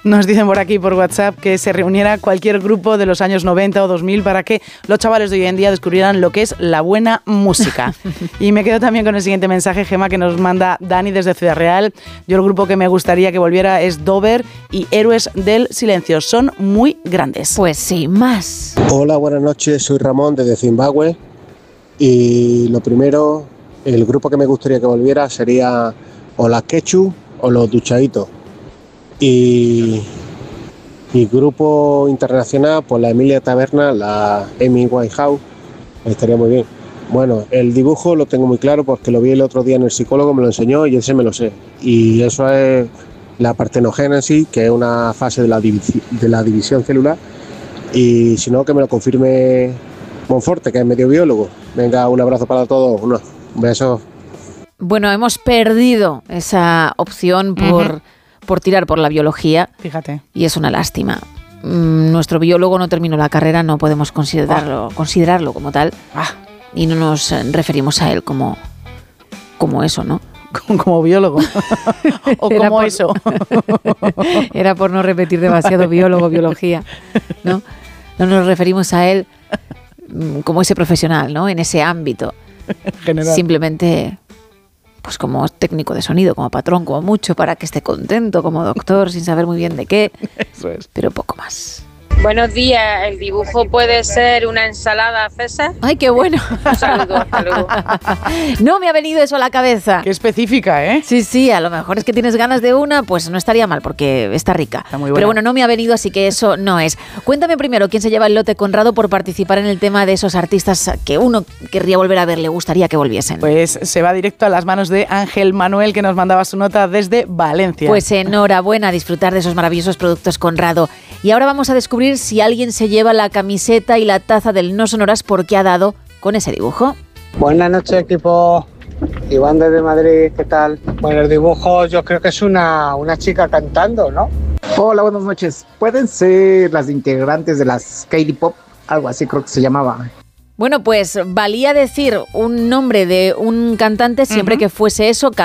Nos dicen por aquí, por WhatsApp, que se reuniera cualquier grupo de los años 90 o 2000 para que los chavales de hoy en día descubrieran lo que es la buena música. Y me quedo también con el siguiente mensaje, Gemma, que nos manda Dani desde Ciudad Real. Yo el grupo que me gustaría que volviera es Dover y Héroes del Silencio. Son muy grandes. Pues sí, más. Hola, buenas noches. Soy Ramón desde Zimbabue. Y lo primero, el grupo que me gustaría que volviera sería o las Quechu o los Duchaditos. Y grupo internacional, pues la Emilia Taberna, la Amy Winehouse, estaría muy bien. Bueno, el dibujo lo tengo muy claro porque lo vi el otro día en el psicólogo, me lo enseñó y ese me lo sé. Y eso es la partenogénesis, que es una fase de la división celular. Y si no, que me lo confirme Monforte, que es medio biólogo. Venga, un abrazo para todos, un beso. Bueno, hemos perdido esa opción por tirar por la biología. Fíjate. Y es una lástima. Nuestro biólogo no terminó la carrera, no podemos considerarlo como tal. Y no nos referimos a él como eso, ¿no? Como biólogo. O como eso. Era por no repetir demasiado biología, ¿no? No nos referimos a él como ese profesional, ¿no? En ese ámbito. General. Simplemente, pues como técnico de sonido, como patrón, como mucho, para que esté contento, como doctor, sin saber muy bien de qué. Eso es. Pero poco más. Buenos días, el dibujo puede ser una ensalada, César. ¡Ay, qué bueno! Un saludo, hasta luego. No me ha venido eso a la cabeza. Qué específica, ¿eh? Sí, a lo mejor es que tienes ganas de una, pues no estaría mal, porque está rica. Está muy buena. Pero bueno, no me ha venido, así que eso no es. Cuéntame primero quién se lleva el lote Conrado por participar en el tema de esos artistas que uno querría volver a ver, le gustaría que volviesen. Pues se va directo a las manos de Ángel Manuel, que nos mandaba su nota desde Valencia. Pues enhorabuena a disfrutar de esos maravillosos productos Conrado. Y ahora vamos a descubrir si alguien se lleva la camiseta y la taza del No Sonoras porque ha dado con ese dibujo. Buenas noches, equipo. Iván desde Madrid, ¿qué tal? Bueno, el dibujo yo creo que es una chica cantando, ¿no? Hola, buenas noches. ¿Pueden ser las integrantes de las K-pop? Algo así creo que se llamaba. Bueno, pues valía decir un nombre de un cantante siempre que fuese eso.